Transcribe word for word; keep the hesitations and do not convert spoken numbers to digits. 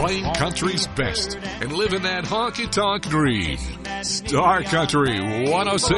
playing country's best and living that honky-tonk dream. Star Country one oh six